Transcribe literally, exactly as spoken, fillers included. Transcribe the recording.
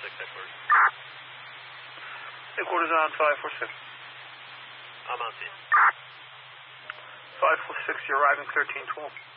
six, headquarters. Headquarters on five four six. I'm on scene. five four six, you're arriving thirteen twelve.